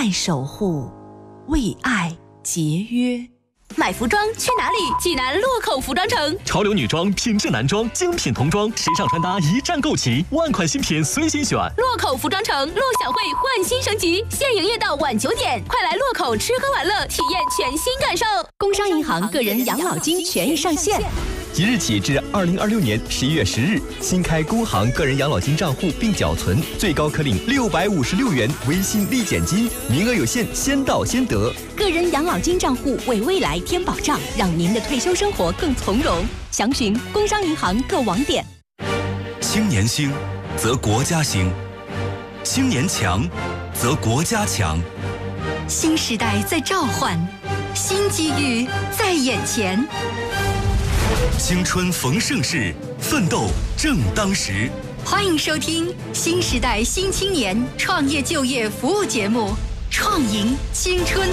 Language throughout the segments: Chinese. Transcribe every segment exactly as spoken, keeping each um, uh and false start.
爱守护，为爱节约。 买服装去哪里？济南洛口服装城， 潮流女装、品质男装、精品童装，时尚穿搭一站购齐，万款新品随心选。 洛口服装城，陆小慧焕新升级，现营业到晚九点，快来洛口吃喝玩乐，体验全新感受。 工商银行个人养老金权益上线。 即日起至二零二六年十一月十日，新开工行个人养老金账户并缴存，最高可领六百五十六元微信立减金，名额有限，先到先得。 个人养老金账户为未来添保障，让您的退休生活更从容。详询工商银行各网点。 青年兴，则国家兴；青年强，则国家强。 新时代在召唤，新机遇在眼前。 青春逢盛世，奋斗正当时。 欢迎收听新时代新青年创业就业服务节目《创赢青春》。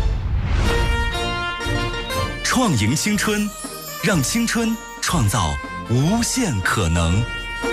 创赢青春，让青春创造无限可能。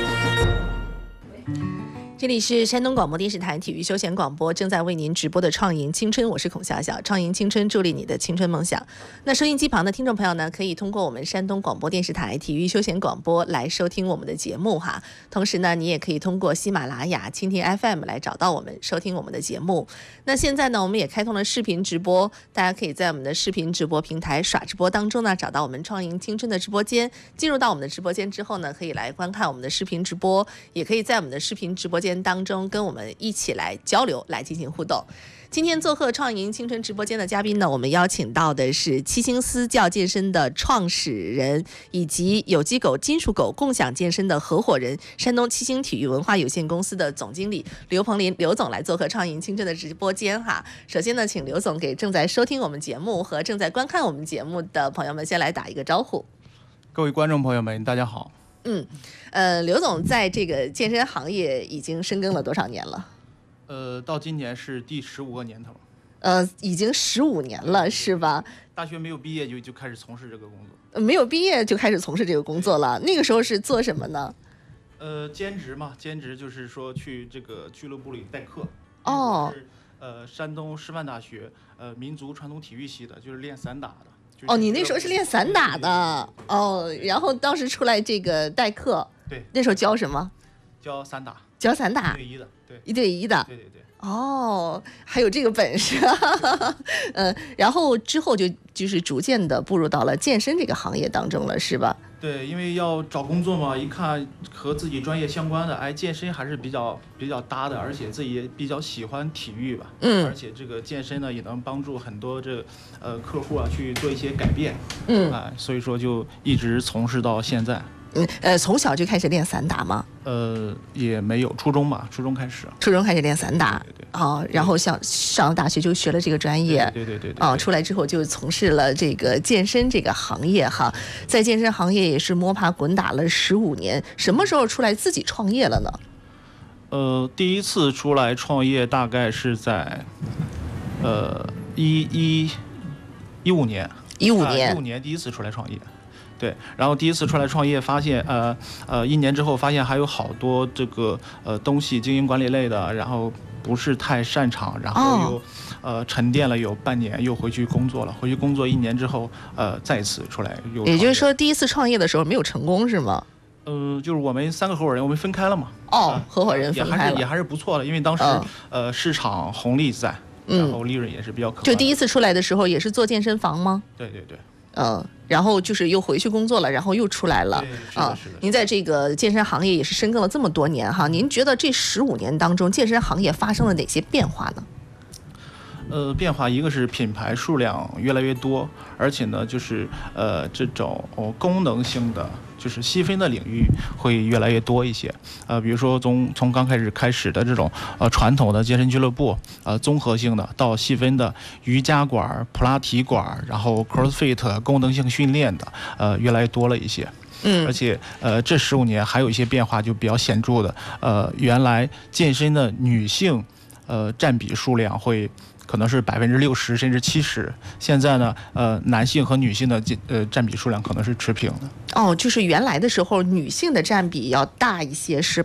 这里是山东广播电视台体育休闲广播，正在为您直播的创赢青春，我是孔晓晓。创赢青春，助力你的青春梦想。那收音机旁的听众朋友呢，可以通过我们山东广播电视台体育休闲广播来收听我们的节目哈。同时呢，你也可以通过喜马拉雅、蜻蜓 F M 来找到我们，收听我们的节目。那现在呢，我们也开通了视频直播，大家可以在我们的视频直播平台耍直播当中呢，找到我们创赢青春的直播间。进入到我们的直播间之后呢，可以来观看我们的视频直播，也可以在我们的视频直播间当中跟我们一起来交流，来进行互动。今天做客创赢青春直播间的嘉宾呢，我们邀请到的是七星私教健身的创始人，以及有机狗金属狗共享健身的合伙人，山东七星体育文化有限公司的总经理刘鹏林刘总来做客创赢青春的直播间哈。首先呢，请刘总给正在收听我们节目和正在观看我们节目的朋友们先来打一个招呼。 各位观众朋友们，大家好。 嗯，呃，刘总在这个健身行业已经深耕了多少年了？ 呃，到今年是第十五个年头。 呃，已经十五年了，是吧？ 大学没有毕业就就开始从事这个工作。 呃、没有毕业就开始从事这个工作了，那个时候是做什么呢？ 呃，兼职嘛，兼职就是说去这个俱乐部里代课。 哦。 是呃，山东师范大学呃民族传统体育系的，就是练散打的。 哦，你那时候是练散打的哦，然后当时出来这个代课， 对， 那时候教什么？ 教散打， 教散打， 一对一的，对， 一对一的， 对对对。 哦，还有这个本事，嗯，然后之后就就是逐渐的步入到了健身这个行业当中了，是吧？ 对，因为要找工作嘛，一看和自己专业相关的，哎，健身还是比较比较搭的，而且自己也比较喜欢体育吧， 嗯， 而且这个健身呢也能帮助很多这呃客户啊去做一些改变， 嗯， 啊，所以说就一直从事到现在。 嗯，呃，从小就开始练散打吗？ 呃，也没有，初中吧，初中开始。 初中开始练散打， 对对对。 哦，然后上上大学就学了这个专业， 对对对对。 哦，出来之后就从事了这个健身这个行业哈，在健身行业也是摸爬滚打了十五年。什么时候出来自己创业了呢？ 呃，第一次出来创业大概是在，呃，一一一五年。 一五年。 一五年第一次出来创业。对，然后第一次出来创业，发现呃呃一年之后发现还有好多这个呃东西经营管理类的，然后不是太擅长，然后又、哦、呃沉淀了有半年，又回去工作了。回去工作一年之后，呃再次出来又。 也就是说，第一次创业的时候没有成功是吗？ 呃，就是我们三个合伙人，我们分开了嘛。 哦，呃、合伙人分开了， 也还是也还是不错的，因为当时、哦、呃市场红利在，然后利润也是比较可观。 就第一次出来的时候也是做健身房吗？ 对对对。 嗯，然后就是又回去工作了，然后又出来了啊。您在这个健身行业也是深耕了这么多年哈，您觉得这十五年当中，健身行业发生了哪些变化呢？ 呃，变化一个是品牌数量越来越多，而且呢，就是呃这种、哦、功能性的，就是细分的领域会越来越多一些。呃，比如说从从刚开始开始的这种呃传统的健身俱乐部，呃综合性的到细分的瑜伽馆、普拉提馆，然后 CrossFit 功能性训练的，呃越来越多了一些。 嗯， 而且呃这十五年还有一些变化就比较显著的，呃原来健身的女性呃占比数量会。可能是百分之六十甚至七十，现在呢，呃，男性和女性的呃占比数量可能是持平的。 哦，就是原来的时候女性的占比要大一些，是吧？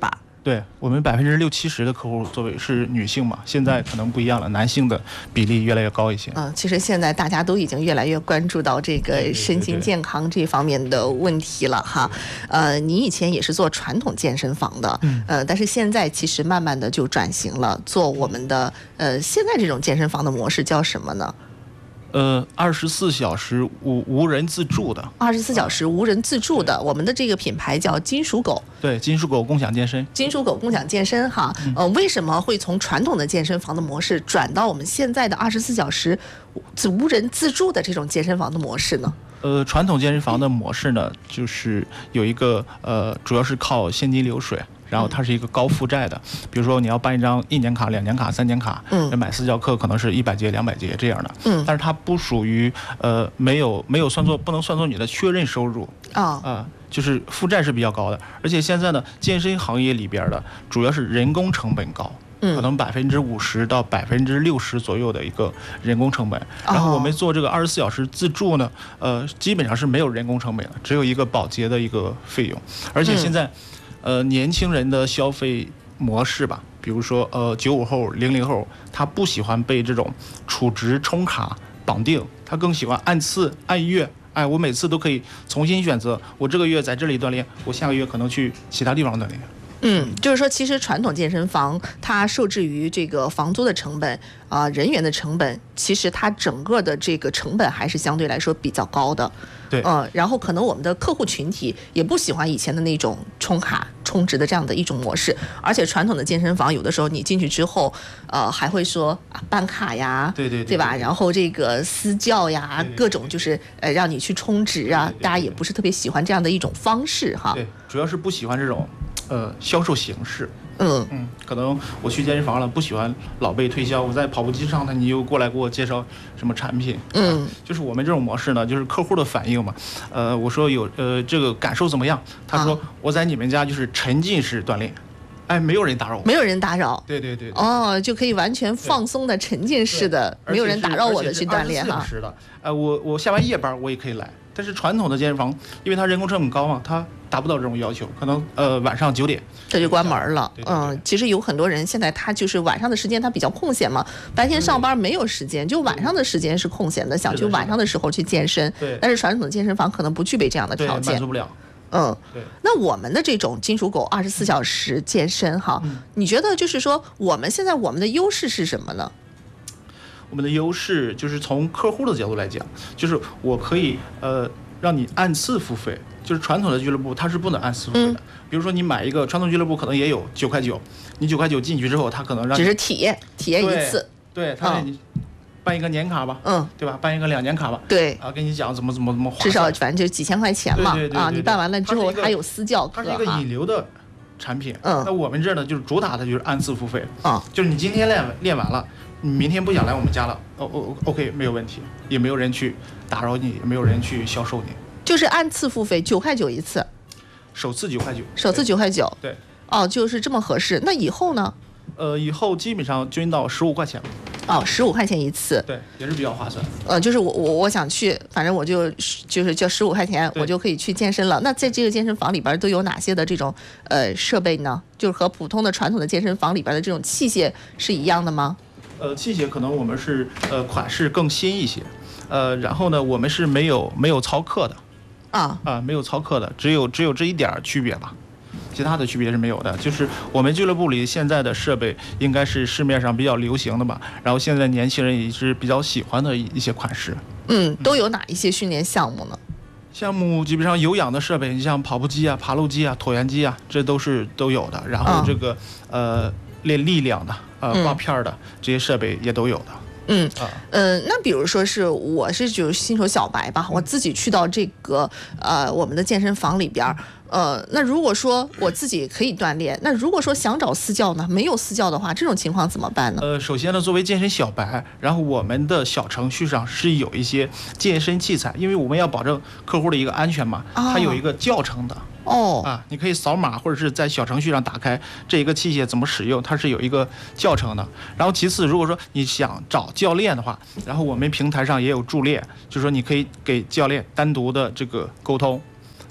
对我们百分之六七十的客户作为是女性嘛，现在可能不一样了，男性的比例越来越高一些。 嗯，其实现在大家都已经越来越关注到这个身心健康这方面的问题了哈。呃，你以前也是做传统健身房的， 嗯， 呃，但是现在其实慢慢的就转型了，做我们的呃现在这种健身房的模式叫什么呢？ 呃，二十四小时无无人自助的， 二十四小时无人自助的，我们的这个品牌叫金属狗。 对，金属狗共享健身。 金属狗共享健身哈，呃，为什么会从传统的健身房的模式转到我们现在的二十四小时无人自助的这种健身房的模式呢？ 呃，传统健身房的模式呢，就是有一个呃，主要是靠现金流水。然后它是一个高负债的，比如说你要办一张一年卡、两年卡、三年卡， 嗯， 买私教课可能是一百节、两百节这样的， 嗯， 但是它不属于呃没有没有算作不能算作你的确认收入啊啊、呃，就是负债是比较高的，而且现在呢，健身行业里边的主要是人工成本高。可能百分之五十到百分之六十左右的一个人工成本，然后我们做这个二十四小时自助呢，呃，基本上是没有人工成本的，只有一个保洁的一个费用，而且现在。呃，年轻人的消费模式吧，比如说呃，九五后、零零后，他不喜欢被这种储值充卡绑定，他更喜欢按次、按月。哎，我每次都可以重新选择，我这个月在这里锻炼，我下个月可能去其他地方锻炼。 嗯，就是说，其实传统健身房它受制于这个房租的成本啊、呃、人员的成本，其实它整个的这个成本还是相对来说比较高的。 对， 呃，然后可能我们的客户群体也不喜欢以前的那种充卡充值的这样的一种模式，而且传统的健身房有的时候你进去之后，呃，还会说啊办卡呀， 对对 对, 对吧？然后这个私教呀， 对对对各种就是呃让你去充值啊， 对对对对大家也不是特别喜欢这样的一种方式哈。 对，主要是不喜欢这种呃销售形式。 嗯嗯，可能我去健身房了，不喜欢老被推销。我在跑步机上呢，你又过来给我介绍什么产品？ 嗯， 啊、就是我们这种模式呢，就是客户的反应嘛。呃，我说有呃这个感受怎么样？他说、啊、我在你们家就是沉浸式锻炼，哎，没有人打扰我， 没有人打扰。 对对 对, 对。 哦，就可以完全放松的、沉浸式的，没有人打扰我的去锻炼哈。 二十四小时的，呃，我我下完夜班我也可以来。但是传统的健身房，因为它人工成本高嘛，它达不到这种要求，可能呃晚上九点这就关门了。 对对对嗯，其实有很多人现在他就是晚上的时间他比较空闲嘛，白天上班没有时间，就晚上的时间是空闲的，想去晚上的时候去健身。 对。 但是传统的健身房可能不具备这样的条件， 满足不了。 嗯， 对。 那我们的这种金属狗二十四小时健身哈、嗯，你觉得就是说我们现在我们的优势是什么呢？ 我们的优势就是从客户的角度来讲，就是我可以呃让你按次付费，就是传统的俱乐部它是不能按次付费的。嗯、比如说你买一个传统俱乐部可能也有九块九，你九块九进去之后，它可能让你只是体验体验一次， 对，对它让你办一个年卡吧， 嗯， 对吧？办一个两年卡吧， 对， 啊，跟你讲怎么怎么怎么划算， 至少反正就几千块钱嘛， 对对对对对啊，你办完了之后还有私教课， 它是一个引流的产品， 嗯， 那我们这儿呢就是主打的就是按次付费， 啊， 就是你今天练练完了。你明天不想来我们家了，哦哦 ，OK， 没有问题，也没有人去打扰你，也没有人去销售你， 就是按次付费，九块九一次， 首次九块九， 首次九块九， 对， 哦，就是这么合适。那以后呢？ 呃，以后基本上均到十五块钱了。 哦，十五块钱一次， 对，也是比较划算。 呃，就是我我我想去，反正我就就是交十五块钱，我就可以去健身了。那在这个健身房里边都有哪些的这种呃设备呢？就是和普通的传统的健身房里边的这种器械是一样的吗？ 呃，器械可能我们是呃款式更新一些，呃，然后呢，我们是没有没有操课的， 啊啊、呃，没有操课的，只有只有这一点区别吧，其他的区别是没有的。就是我们俱乐部里现在的设备应该是市面上比较流行的吧，然后现在年轻人也是比较喜欢的一些款式。 嗯，都有哪一些训练项目呢？ 项目基本上有氧的设备，你像跑步机啊、爬楼机啊、椭圆机啊，这都是都有的。然后这个、啊、呃练力量的。呃，挂片的这些设备也都有的。 嗯，呃，那比如说是我是就是新手小白吧，我自己去到这个呃我们的健身房里边，呃，那如果说我自己可以锻炼，那如果说想找私教呢，没有私教的话，这种情况怎么办呢？ 呃，首先呢，作为健身小白，然后我们的小程序上是有一些健身器材，因为我们要保证客户的一个安全嘛，哦、它有一个教程的。 哦啊，你可以扫码或者是在小程序上打开这一个器械怎么使用，它是有一个教程的。然后其次，如果说你想找教练的话，然后我们平台上也有助练，就是说你可以给教练单独的这个沟通，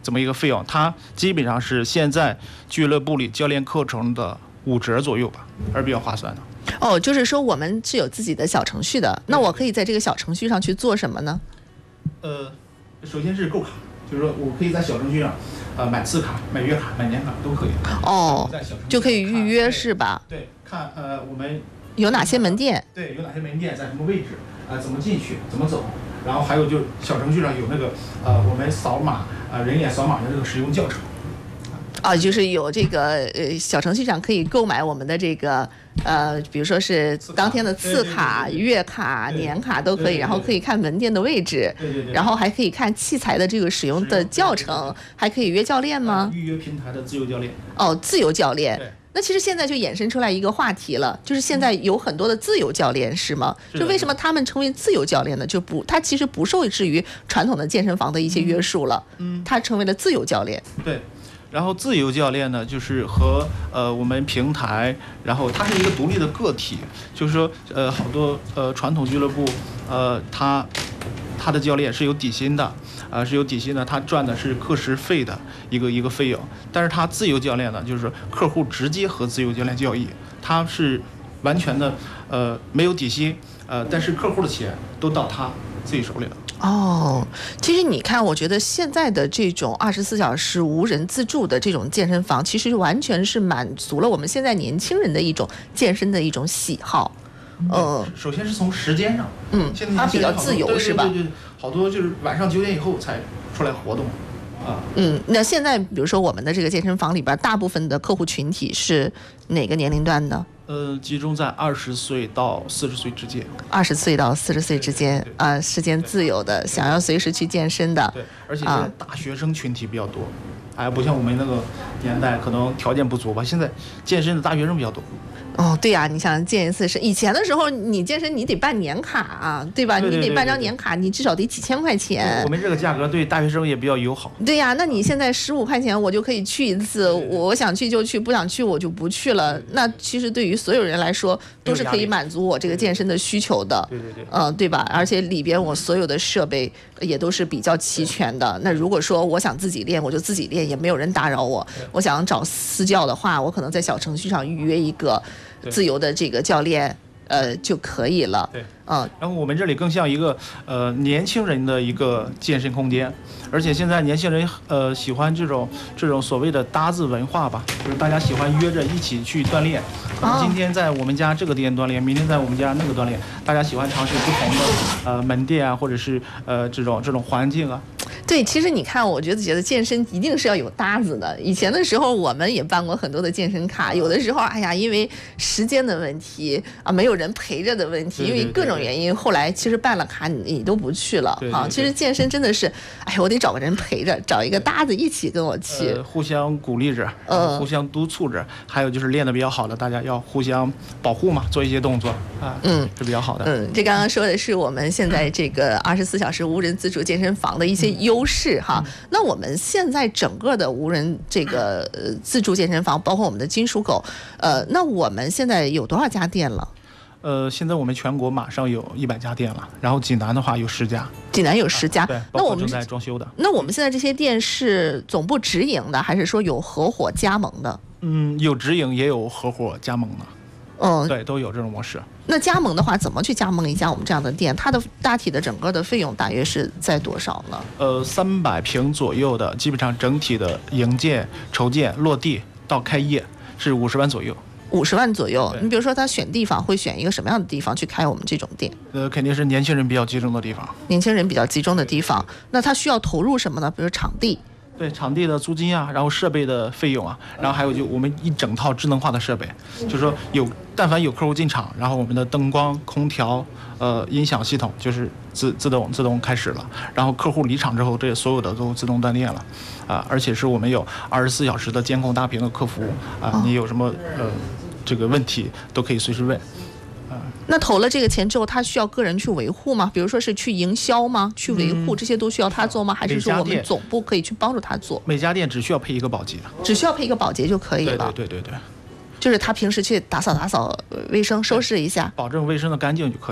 这么一个费用，它基本上是现在俱乐部里教练课程的五折左右吧，还是比较划算的。 哦，就是说我们是有自己的小程序的，那我可以在这个小程序上去做什么呢？ 呃，首先是购卡，就是说我可以在小程序上，呃，买次卡、买月卡、买年卡都可以。 哦，就可以预约是吧？ 对，看呃我们有哪些门店？ 对，有哪些门店在什么位置？啊、呃，怎么进去？怎么走？然后还有就小程序上有那个呃我们扫码呃人脸扫码的这个使用教程。 啊，就是有这个呃小程序上可以购买我们的这个呃，比如说是当天的次卡、月卡、年卡都可以，然后可以看门店的位置，然后还可以看器材的这个使用的教程，还可以约教练吗？ 预约平台的自由教练。 哦，自由教练。那其实现在就衍生出来一个话题了，就是现在有很多的自由教练，是吗？就为什么他们成为自由教练呢？就不，他其实不受制于传统的健身房的一些约束了，嗯，他成为了自由教练。 对。然后自由教练呢，就是和呃我们平台，然后它是一个独立的个体，就是说呃好多呃传统俱乐部，呃他他的教练是有底薪的，啊、呃、是有底薪的，他赚的是课时费的一个一个费用，但是他自由教练呢，就是客户直接和自由教练交易，他是完全的呃没有底薪，呃但是客户的钱都到他自己手里了。 哦，其实你看，我觉得现在的这种二十四小时无人自助的这种健身房，其实完全是满足了我们现在年轻人的一种健身的一种喜好。 呃，首先是从时间上， 嗯， 现在它比较自由，是吧？ 对对对，好多就是晚上九点以后才出来活动。啊， 嗯，那现在比如说我们的这个健身房里边，大部分的客户群体是哪个年龄段的？ 呃，集中在二十岁到四十岁之间。 二十岁到四十岁之间，啊、呃，时间自由的，想要随时去健身的。 对，而且现在大学生群体比较多，哎、啊，不像我们那个年代可能条件不足吧，现在健身的大学生比较多。 哦，对呀、啊，你想健一次身，以前的时候你健身你得办年卡啊，对吧？ 对对对对对， 你得办张年卡，你至少得几千块钱。 我们这个价格对大学生也比较友好。 对呀、啊，那你现在十五块钱我就可以去一次，我想去就去，不想去我就不去了。那其实对于所有人来说都是可以满足我这个健身的需求的。 对对对， 嗯、呃，对吧？而且里边我所有的设备也都是比较齐全的。那如果说我想自己练，我就自己练，也没有人打扰我。我想找私教的话，我可能在小程序上预约一个自由的这个教练，呃就可以了。 对， 嗯。 然后我们这里更像一个呃年轻人的一个健身空间，而且现在年轻人呃喜欢这种这种所谓的搭子文化吧，就是大家喜欢约着一起去锻炼。可能今天在我们家这个店锻炼，明天在我们家那个锻炼，大家喜欢尝试不同的呃门店啊，或者是呃这种这种环境啊。 对，其实你看，我觉得觉得健身一定是要有搭子的。以前的时候，我们也办过很多的健身卡，有的时候，哎呀，因为时间的问题啊，没有人陪着的问题， 对对对对， 因为各种原因，后来其实办了卡你你都不去了。 对对对啊。其实健身真的是，哎，我得找个人陪着，找一个搭子一起跟我去， 呃、互相鼓励着， 呃， 互相督促着，还有就是练得比较好的，大家要互相保护嘛，做一些动作啊， 嗯， 是比较好的。 嗯，这刚刚说的是我们现在这个二十四小时无人自助健身房的一些优势哈。嗯，那我们现在整个的无人这个呃自助健身房，包括我们的金属狗，呃，那我们现在有多少家店了？ 呃，现在我们全国马上有一百家店了，然后济南的话有十家， 济南有十家， 啊、对， 那我们正在装修的。 那我们现在这些店是总部直营的，还是说有合伙加盟的？ 嗯，有直营也有合伙加盟的。 嗯， 对，都有这种模式。 那加盟的话，怎么去加盟一家我们这样的店？它的大体的整个的费用大约是在多少呢？ 呃，三百平左右的，基本上整体的营建、筹建、落地到开业是五十万左右。 五十万左右。你比如说，他选地方会选一个什么样的地方去开我们这种店？ 呃，肯定是年轻人比较集中的地方。 年轻人比较集中的地方，那他需要投入什么呢？比如场地。 对，场地的租金啊，然后设备的费用啊，然后还有就我们一整套智能化的设备，就是说有但凡有客户进场，然后我们的灯光、空调、呃音响系统就是自自动自动开始了，然后客户离场之后，这所有的都自动断电了，啊，而且是我们有二十四小时的监控大屏的客服啊，你有什么呃这个问题都可以随时问。 那投了这个钱之后，他需要个人去维护吗？比如说是去营销吗？去维护、嗯、这些都需要他做吗？还是说我们总部可以去帮助他做？ 每家店只需要配一个保洁， 只需要配一个保洁就可以了。 对对对对对， 就是他平时去打扫打扫卫生，收拾一下， 保证卫生的干净就可以了。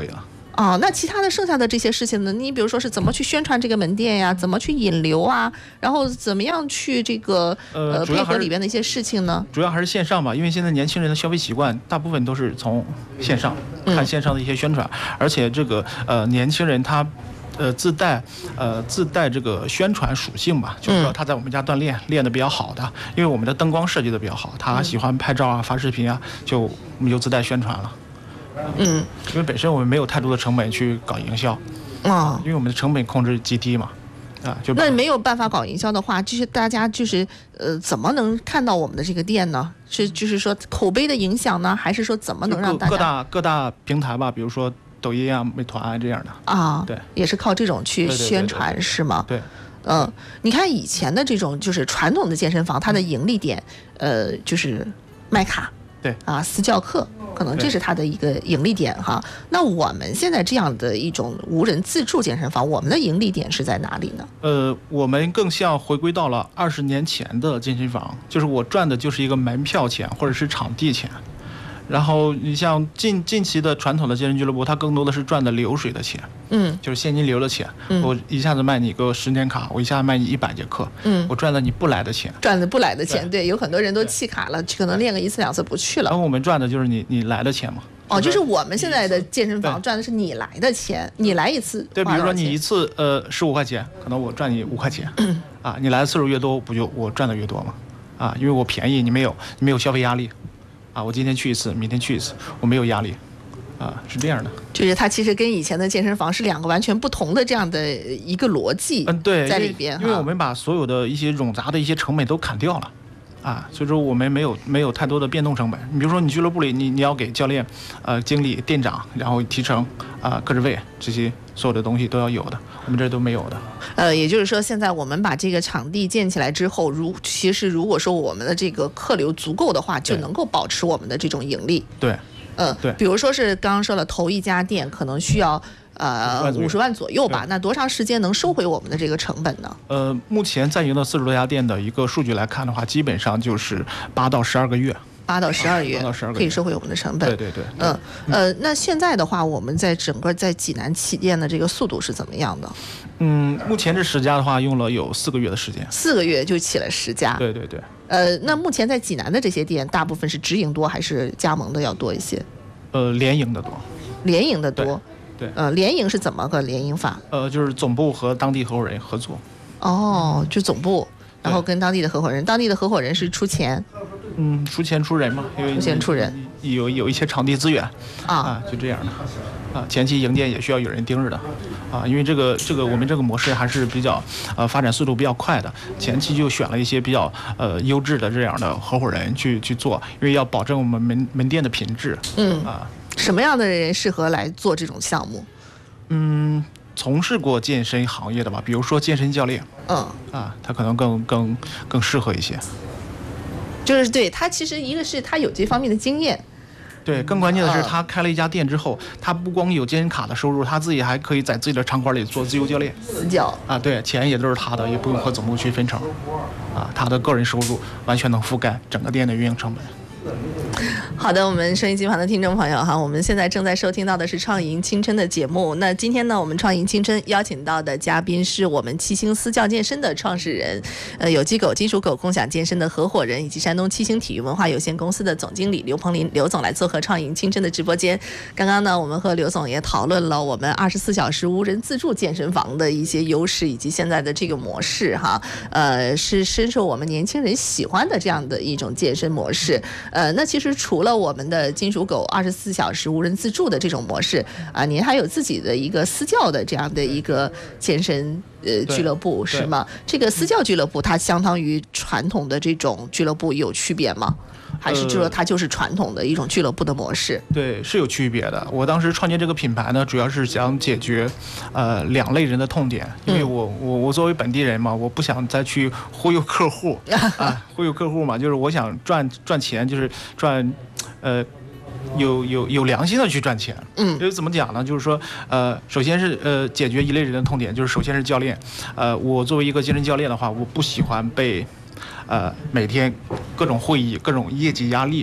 哦，那其他的剩下的这些事情呢？你比如说是怎么去宣传这个门店呀，怎么去引流啊，然后怎么样去这个呃配合里边的一些事情呢？ 主要还是线上吧，因为现在年轻人的消费习惯大部分都是从线上看线上的一些宣传，嗯、而且这个呃年轻人他。呃，自带呃自带这个宣传属性吧，就是说他在我们家锻炼、嗯、练得比较好的，因为我们的灯光设计的比较好，他喜欢拍照啊、发视频啊，就我们就自带宣传了。嗯，因为本身我们没有太多的成本去搞营销，啊、嗯，因为我们的成本控制极低嘛，啊，就那没有办法搞营销的话，就是大家就是呃怎么能看到我们的这个店呢？是就是说口碑的影响呢，还是说怎么能让大家各大各大平台吧，比如说。抖音啊、美团啊这样的啊， 对， 也是靠这种去宣传，对对对对是吗？ 对， 嗯，你看以前的这种就是传统的健身房，它的盈利点，呃，就是卖卡， 对啊，私教课，可能这是它的一个盈利点哈。那我们现在这样的一种无人自助健身房，我们的盈利点是在哪里呢？ 呃，我们更像回归到了二十年前的健身房，就是我赚的就是一个门票钱或者是场地钱。然后你像近近期的传统的健身俱乐部，它更多的是赚的流水的钱，嗯，就是现金流的钱。嗯，我一下子卖你个十年卡，我一下子卖你一百节课，嗯，我赚了你不来的钱， 赚的不来的钱，对，对有很多人都弃卡了，可能练个一次两次不去了。 然后我们赚的就是你你来的钱嘛。 哦，就是我们现在的健身房赚的是你来的钱，你来一次， 对，比如说你一次呃十五块钱，可能我赚你五块钱，嗯，啊，你来的次数越多，不就我赚的越多吗？啊，因为我便宜，你没有你没有消费压力。啊，我今天去一次，明天去一次，我没有压力，啊，是这样的。 就是它其实跟以前的健身房是两个完全不同的这样的一个逻辑， 嗯，对， 在里边， 因为我们把所有的一些冗杂的一些成本都砍掉了，啊，所以说我们没有没有太多的变动成本。你比如说你俱乐部里，你你要给教练、呃经理、店长，然后提成啊、呃、个人位这些所有的东西都要有的，我们这都没有的。 呃，也就是说，现在我们把这个场地建起来之后，如其实如果说我们的这个客流足够的话，就能够保持我们的这种盈利。 对， 嗯，对。比如说是刚刚说了，头一家店可能需要呃五十万左右吧，那多长时间能收回我们的这个成本呢？ 呃，目前在营的四十多家店的一个数据来看的话，基本上就是八到十二个月。 八到十二月可以收回我们的成本。 对对对。 嗯呃，那现在的话，我们在整个在济南起店的这个速度是怎么样的？ 嗯，目前这十家的话，用了有四个月的时间。 四个月就起了十家。 对对对。 呃，那目前在济南的这些店，大部分是直营多还是加盟的要多一些？ 呃，联营的多。 联营的多。 对。对呃，联营是怎么个联营法？ 呃，就是总部和当地合伙人合作。 哦，就总部，然后跟当地的合伙人，当地的合伙人是出钱。 嗯，出钱出人嘛，因为出钱出人， 有有一些场地资源啊, 啊，就这样的啊。前期营店也需要有人盯着的啊，因为这个这个我们这个模式还是比较呃发展速度比较快的，前期就选了一些比较呃优质的这样的合伙人去去做，因为要保证我们门门店的品质。 嗯啊，什么样的人适合来做这种项目？ 嗯，从事过健身行业的吧，比如说健身教练，嗯啊，他可能更更更适合一些。 就是对他，其实一个是他有这方面的经验， 对，更关键的是他开了一家店之后，他不光有健身卡的收入，他自己还可以在自己的场馆里做自由教练， 私教啊，对，钱也都是他的，也不用和总部去分成，啊，他的个人收入完全能覆盖整个店的运营成本。 好的，我们收音机旁的听众朋友哈，我们现在正在收听到的是创盈青春的节目。那今天呢，我们创盈青春邀请到的嘉宾是我们七星私教健身的创始人，呃，有机狗金属狗共享健身的合伙人，以及山东七星体育文化有限公司的总经理刘鹏林刘总来做客创盈青春的直播间。刚刚呢，我们和刘总也讨论了我们二十四小时无人自助健身房的一些优势，以及现在的这个模式哈，呃，是深受我们年轻人喜欢的这样的一种健身模式。呃，那其实除了我们的金属狗二十四小时无人自助的这种模式啊，您还有自己的一个私教的这样的一个健身呃俱乐部是吗？这个私教俱乐部它相当于传统的这种俱乐部有区别吗？还是说它就是传统的一种俱乐部的模式？ 呃、对，是有区别的。我当时创建这个品牌呢，主要是想解决呃两类人的痛点，因为我我我作为本地人嘛，我不想再去忽悠客户啊，忽悠客户嘛，就是我想赚赚钱，就是赚呃。有有有良心的去赚钱，嗯，就是怎么讲呢？就是说，呃，首先是呃解决一类人的痛点，就是首先是教练，呃，我作为一个健身教练的话，我不喜欢被，呃，每天各种会议、各种业绩压力，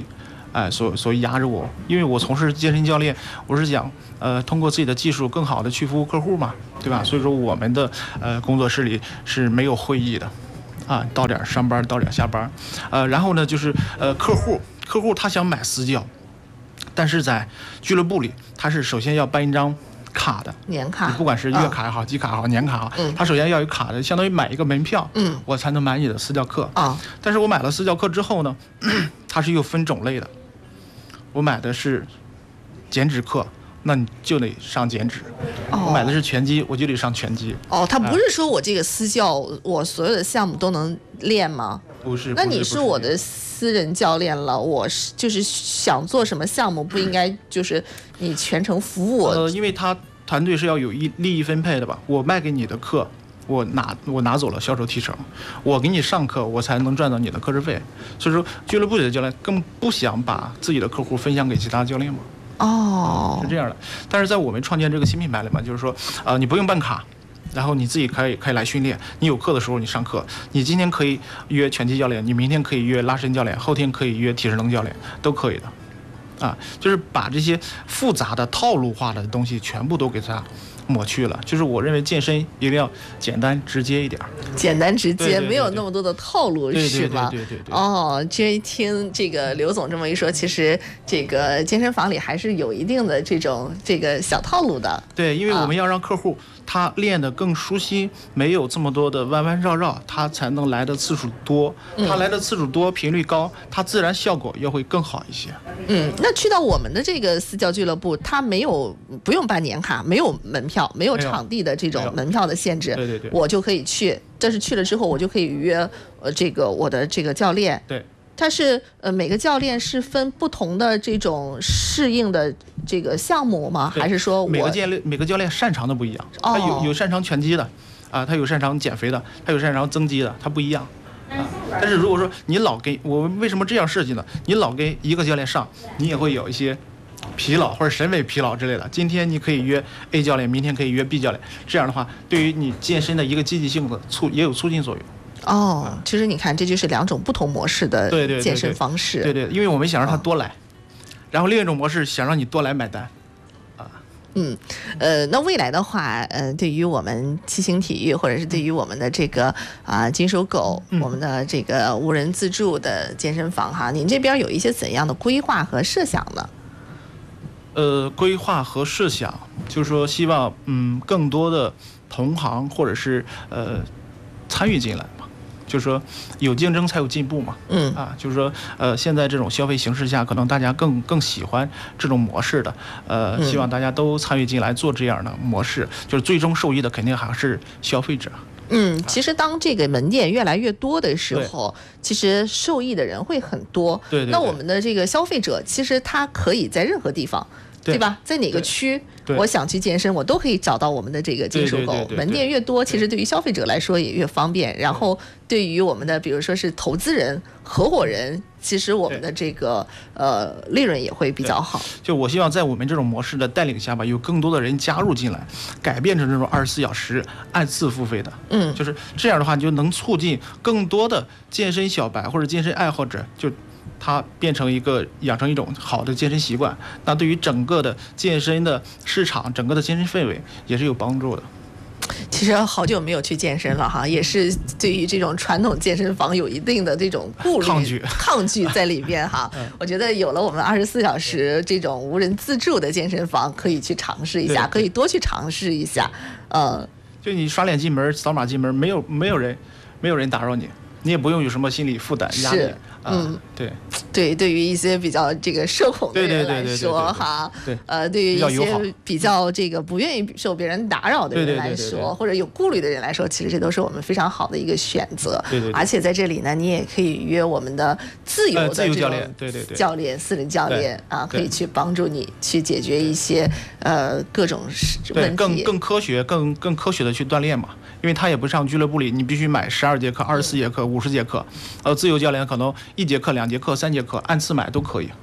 哎，所所压着我，因为我从事健身教练，我是想呃通过自己的技术更好的去服务客户嘛，对吧？所以说我们的呃工作室里是没有会议的，啊，到点上班，到点下班，呃，然后呢就是呃客户客户他想买私教，但是在俱乐部里，他是首先要办一张卡的年卡， 不管是月卡也好、季卡也好、年卡也好， 嗯， 他首先要有卡的，相当于买一个门票， 嗯， 我才能买你的私教课啊。 但是我买了私教课之后呢，它是又分种类的。我买的是减脂课，那你就得上减脂； 哦、 我买的是拳击，我就得上拳击。 哦，他不是说我这个私教，我所有的项目都能练吗？ 不是， 那你是我的私人教练了，我是就是想做什么项目，不应该就是你全程服务我？ 呃，因为他团队是要有一利益分配的吧？我卖给你的课。我拿我拿走了销售提成，我给你上课，我才能赚到你的课时费。所以说，俱乐部里的教练更不想把自己的客户分享给其他教练嘛。 哦， 是这样的。但是在我们创建这个新品牌里嘛，就是说，呃，你不用办卡，然后你自己可以可以来训练。你有课的时候你上课，你今天可以约拳击教练，你明天可以约拉伸教练，后天可以约体适能教练，都可以的。啊，就是把这些复杂的套路化的东西全部都给它抹去了。就是我认为健身一定要简单直接一点， 简单直接， 对对对对， 没有那么多的套路， 对是吗？ 对对对对对。 哦，这听这个刘总这么一说，其实这个健身房里还是有一定的这种这个小套路的。 对，因为我们要让客户他练得更舒心，没有这么多的弯弯绕绕，他才能来的次数多。他来的次数多，频率高，他自然效果也会更好一些。 嗯，那去到我们的这个私教俱乐部，他没有不用办年卡，没有门票，没有场地的这种门票的限制， 对对对， 我就可以去。但是去了之后，我就可以约呃这个我的这个教练。 对。 它是呃每个教练是分不同的这种适应的这个项目吗？还是说我每个教练每个教练擅长的不一样？ 哦、 他有有擅长拳击的，啊，他有擅长减肥的，他有擅长增肌的，他不一样。啊，但是如果说你老给我为什么这样设计呢？你老给一个教练上，你也会有一些疲劳或者审美疲劳之类的。今天你可以约 A 教练，明天可以约 B 教练，这样的话，对于你健身的一个积极性的促也有促进作用。 哦，其实你看，这就是两种不同模式的健身方式。 对 对, 对, 对, 对，因为我们想让他多来，哦、然后另一种模式想让你多来买单。 嗯，呃，那未来的话，呃，对于我们七星体育，或者是对于我们的这个啊、呃、金手狗、嗯，我们的这个无人自助的健身房哈，您这边有一些怎样的规划和设想呢？ 呃，规划和设想就是说，希望嗯更多的同行或者是呃参与进来嘛，就是说有竞争才有进步嘛。 嗯啊，就是说呃现在这种消费形势下，可能大家更更喜欢这种模式的，呃，希望大家都参与进来做这样的模式，就是最终受益的肯定还是消费者。 嗯，其实当这个门店越来越多的时候，其实受益的人会很多。 对 对, 对。 那我们的这个消费者，其实他可以在任何地方， 对, 对吧？在哪个区，我想去健身，我都可以找到我们的这个金手狗。门店越多，其实对于消费者来说也越方便。然后对于我们的，比如说是投资人、合伙人，其实我们的这个呃利润也会比较好。 就我希望在我们这种模式的带领下吧，有更多的人加入进来，改变成这种二十四小时按次付费的。 嗯， 就是这样的话，就能促进更多的健身小白或者健身爱好者，就他变成一个养成一种好的健身习惯。那对于整个的健身的市场，整个的健身氛围也是有帮助的。 其实好久没有去健身了哈，也是对于这种传统健身房有一定的这种顾虑、 抗拒、 抗拒在里边哈。我觉得有了我们二十四小时这种无人自助的健身房，可以去尝试一下，可以多去尝试一下。呃， 就你刷脸进门、扫码进门，没有没有人没有人打扰你，你也不用有什么心理负担、压力。嗯，对。 对，对于一些比较这个社恐的人来说哈，呃，对于一些比较这个不愿意受别人打扰的人来说，或者有顾虑的人来说，其实这都是我们非常好的一个选择。 对对。 而且在这里呢，你也可以约我们的自由的这种教练，对对对， 教练、私人教练啊，可以去帮助你去解决一些呃各种问题， 更更科学、更更科学的去锻炼嘛。因为他也不上俱乐部里，你必须买十二节课、二十四节课、五十节课，呃，自由教练可能一节课、两节课、三节课，按次买都可以。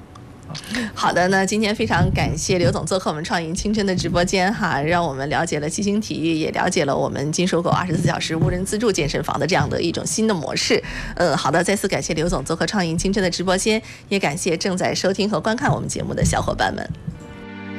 好的，那今天非常感谢刘总做客我们创盈青春的直播间哈，让我们了解了七星体育，也了解了我们金收购二十四小时无人自助健身房的这样的一种新的模式。呃，好的，再次感谢刘总做客创盈青春的直播间，也感谢正在收听和观看我们节目的小伙伴们。